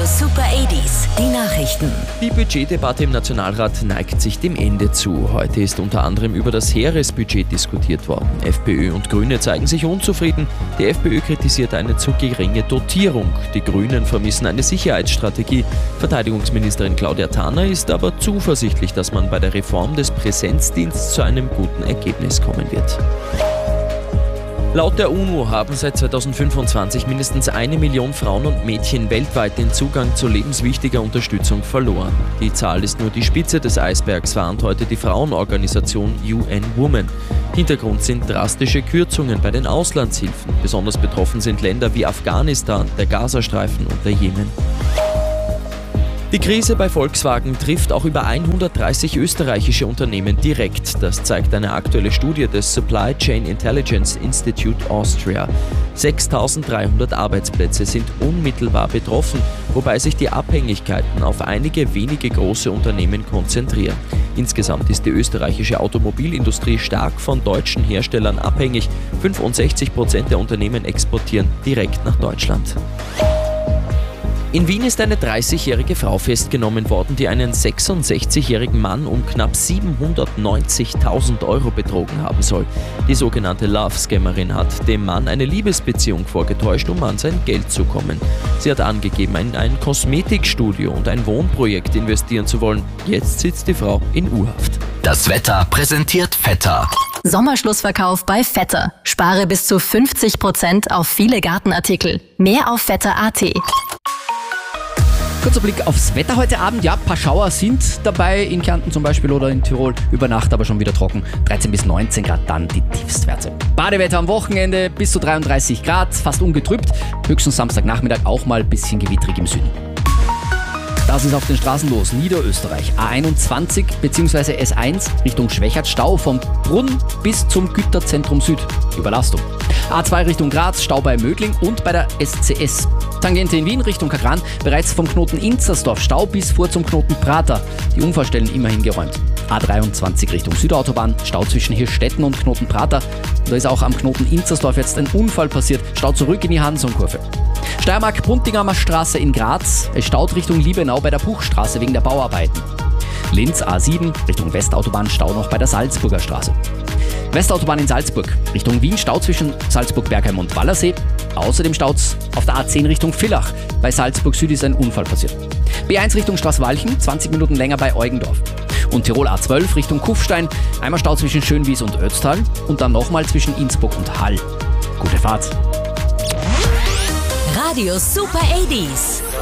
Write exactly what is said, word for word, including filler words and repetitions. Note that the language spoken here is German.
Super achtziger, die Nachrichten. Die Budgetdebatte im Nationalrat neigt sich dem Ende zu. Heute ist unter anderem über das Heeresbudget diskutiert worden. FPÖ und Grüne zeigen sich unzufrieden. Die FPÖ kritisiert eine zu geringe Dotierung. Die Grünen vermissen eine Sicherheitsstrategie. Verteidigungsministerin Claudia Tanner ist aber zuversichtlich, dass man bei der Reform des Präsenzdienstes zu einem guten Ergebnis kommen wird. Laut der UNO haben seit zweitausendfünfundzwanzig mindestens eine Million Frauen und Mädchen weltweit den Zugang zu lebenswichtiger Unterstützung verloren. Die Zahl ist nur die Spitze des Eisbergs, warnt heute die Frauenorganisation U N Women. Hintergrund sind drastische Kürzungen bei den Auslandshilfen. Besonders betroffen sind Länder wie Afghanistan, der Gazastreifen und der Jemen. Die Krise bei Volkswagen trifft auch über hundertdreißig österreichische Unternehmen direkt. Das zeigt eine aktuelle Studie des Supply Chain Intelligence Institute Austria. sechstausenddreihundert Arbeitsplätze sind unmittelbar betroffen, wobei sich die Abhängigkeiten auf einige wenige große Unternehmen konzentrieren. Insgesamt ist die österreichische Automobilindustrie stark von deutschen Herstellern abhängig. fünfundsechzig Prozent der Unternehmen exportieren direkt nach Deutschland. In Wien ist eine dreißigjährige Frau festgenommen worden, die einen sechsundsechzigjährigen Mann um knapp siebenhundertneunzigtausend Euro betrogen haben soll. Die sogenannte Love-Scammerin hat dem Mann eine Liebesbeziehung vorgetäuscht, um an sein Geld zu kommen. Sie hat angegeben, in ein Kosmetikstudio und ein Wohnprojekt investieren zu wollen. Jetzt sitzt die Frau in U-Haft. Das Wetter präsentiert Vetter. Sommerschlussverkauf bei Vetter. Spare bis zu fünfzig Prozent auf viele Gartenartikel. Mehr auf vetter punkt a t. Kurzer Blick aufs Wetter heute Abend. Ja, ein paar Schauer sind dabei, in Kärnten zum Beispiel oder in Tirol. Über Nacht aber schon wieder trocken. dreizehn bis neunzehn Grad, dann die Tiefstwerte. Badewetter am Wochenende bis zu dreiunddreißig Grad, fast ungetrübt. Höchstens Samstagnachmittag auch mal ein bisschen gewittrig im Süden. Das ist auf den Straßen los. Niederösterreich, A einundzwanzig bzw. S eins Richtung Schwächert, Stau vom Brunn bis zum Güterzentrum Süd. Überlastung. A zwei Richtung Graz, Stau bei Mödling und bei der S C S. Tangente in Wien Richtung Kagran, bereits vom Knoten Inzersdorf Stau bis vor zum Knoten Prater. Die Unfallstellen immerhin geräumt. A dreiundzwanzig Richtung Südautobahn, Stau zwischen Hirstetten und Knoten Prater. Da ist auch am Knoten Inzersdorf jetzt ein Unfall passiert. Stau zurück in die Hansonkurve. Steiermark-Buntingamer Straße in Graz. Es staut Richtung Liebenau bei der Buchstraße wegen der Bauarbeiten. Linz A sieben Richtung Westautobahn, Stau noch bei der Salzburger Straße. Westautobahn in Salzburg, Richtung Wien, Stau zwischen Salzburg-Bergheim und Wallersee. Außerdem Staus auf der A zehn Richtung Villach. Bei Salzburg Süd ist ein Unfall passiert. B eins Richtung Straßwalchen, zwanzig Minuten länger bei Eugendorf. Und Tirol A zwölf Richtung Kufstein, einmal Stau zwischen Schönwies und Ötztal und dann nochmal zwischen Innsbruck und Hall. Gute Fahrt. Radio Super achtziger.